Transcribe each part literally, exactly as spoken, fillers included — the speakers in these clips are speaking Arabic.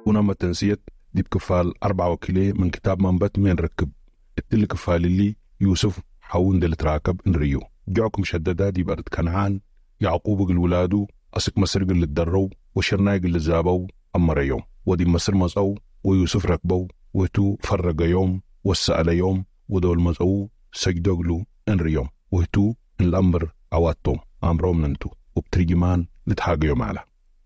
ونما تنسيت دي بكفال أربعة وكيلي من كتاب منبت من ركب التل كفال اللي يوسف حاون دل تراكب إن ريو جاكم شددا دي بأرض كنعان يعقوب قل ولادو أسك مصر قل الدرو وشرناي قل الزابو أمر يوم ودي مصر مصو ويوسف ركبو وتو فرق يوم وسأل يوم ودول مصو سجدوغلو إن ريوم وتو الأمر عواتهم أمرهم ننتو وبترجمان لتحاق يوم على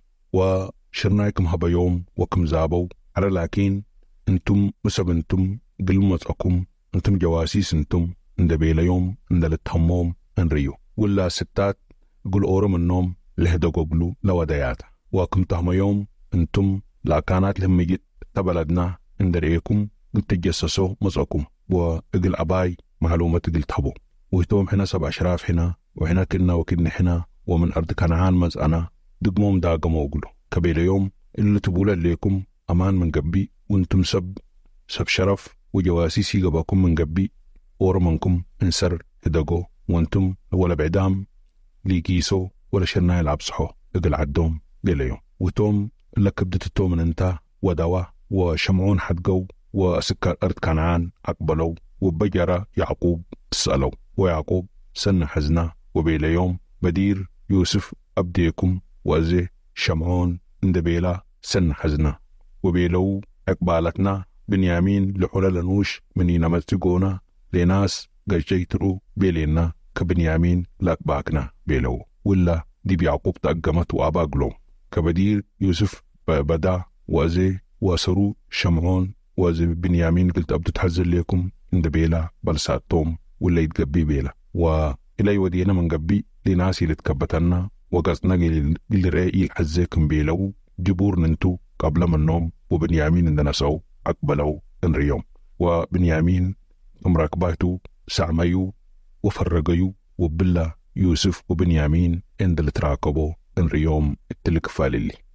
وشرنايكم هبا يوم وكم زابو على لكن انتم مسب انتم قلمتكم انتم جواسيس انتم اندبيل يوم اندلتهموم انريو ولا ستات قل أورم النوم لهدقو قلو لوديات وكم تهم يوم انتم لا كانت لهم يجد تبلدنا اندريكم انتجسسو مصكم وقل أباي معلومة قل تهبو ويتوم هنا سبع أشراف هنا وهنا كنا وكنا هنا ومن أرض كنعان مزأنا دقموم داقمو قلو كبيل يوم اللي تبولا ليكم أمان من قبي وانتم سب سب شرف وجواسيسي قباكم من قبي ورمنكم انسر هدقو وانتم ولا بعدام ليكيسو ولا شرناي العبصحو اقل عدوم قيل يوم وتوم اللي كبدت التوم من انتا ودوا وشمعون حدقو وسكر أرض كنعان أقبلوا وبجرى يعقوب سألوا ويعقوب سن حزنا وبيل يوم بدير يوسف أبديكم وأزي شمعون اندبيلا سن حزنا وبيلو أقبالتنا بنيامين لحول لنوش من ينمتقونا لناس قجيترو بيلينا كبنيامين لأقباكنا بيلو ولا دي بيعقوب تأقمت وأباقلو كبدير يوسف بدا وأزي وأسرو شمعون وأزي بنيامين قلت أبدو تحزل ليكم اندبيلا بلساتهم ولا يتقبي بيلا وإلي ودينا من قبي لناس يتكبتنا وقصنا قل رأي الحزيكم بيلو جبور ننتو قبل من النوم وبنيامين عندنا سو أقبلوا انريوم وبنيامين امراكباتو سعميو وفرقيو وبلا يوسف وبنيامين عند اللي تراكبوا انريوم التلك فاللي